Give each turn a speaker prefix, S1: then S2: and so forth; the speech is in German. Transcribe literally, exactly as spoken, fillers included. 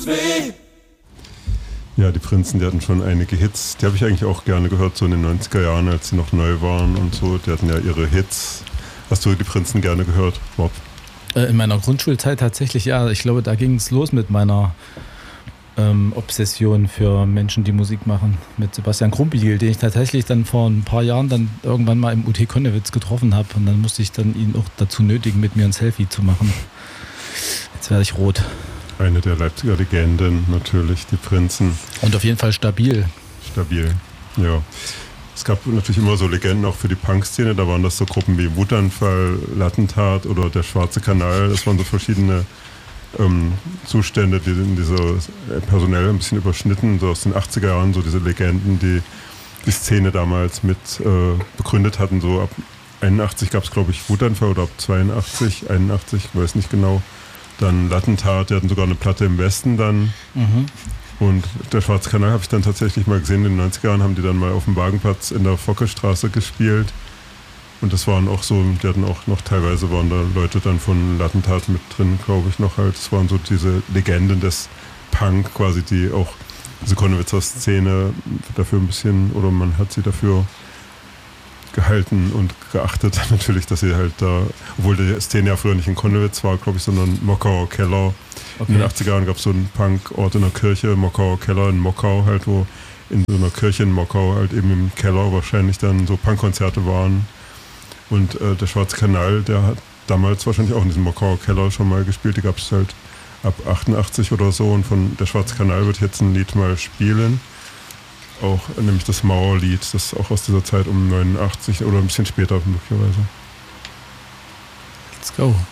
S1: Ja, die Prinzen, die hatten schon einige Hits. Die habe ich eigentlich auch gerne gehört, so in den neunziger Jahren, als sie noch neu waren und so. Die hatten ja ihre Hits. Hast du die Prinzen gerne gehört, Bob?
S2: In meiner Grundschulzeit tatsächlich, ja. Ich glaube, da ging es los mit meiner ähm, Obsession für Menschen, die Musik machen. Mit Sebastian Krumbiegel, den ich tatsächlich dann vor ein paar Jahren dann irgendwann mal im U T Konnewitz getroffen habe. Und dann musste ich dann ihn auch dazu nötigen, mit mir ein Selfie zu machen. Jetzt werde ich rot.
S1: Eine der Leipziger Legenden natürlich, die Prinzen.
S2: Und auf jeden Fall stabil.
S1: Stabil, ja. Es gab natürlich immer so Legenden auch für die Punk-Szene. Da waren das so Gruppen wie Wutanfall, Lattentat oder der Schwarze Kanal. Das waren so verschiedene ähm, Zustände, die in diese äh, personell ein bisschen überschnitten, so aus den achtziger Jahren, so diese Legenden, die die Szene damals mit äh, begründet hatten. So ab einundachtzig gab es, glaube ich, Wutanfall oder ab zweiundachtzig, einundachtzig, ich weiß nicht genau. Dann Lattentat, die hatten sogar eine Platte im Westen dann. Mhm. Und der Schwarze Kanal habe ich dann tatsächlich mal gesehen. In den neunziger Jahren haben die dann mal auf dem Wagenplatz in der Fockestraße gespielt. Und das waren auch so, die hatten auch noch teilweise waren da Leute dann von Lattentat mit drin, glaube ich, noch halt. Das waren so diese Legenden des Punk quasi, die auch diese Konnewitzer Szene dafür ein bisschen, oder man hat sie dafür gehalten und geachtet natürlich, dass sie halt da, obwohl die Szene ja früher nicht in Konnewitz war, glaube ich, sondern Mockauer Keller. Okay. In den achtziger Jahren gab es so einen Punk-Ort in der Kirche, Mockauer Keller in Mockau halt, wo in so einer Kirche in Mockau halt eben im Keller wahrscheinlich dann so Punkkonzerte waren. Und äh, der Schwarze Kanal, der hat damals wahrscheinlich auch in diesem Mockauer Keller schon mal gespielt. Die gab es halt ab achtundachtzig oder so. Und von der Schwarze Kanal wird jetzt ein Lied mal spielen. Auch nämlich das Mauerlied, das ist auch aus dieser Zeit um neunundachtzig oder ein bisschen später möglicherweise.
S2: Let's go.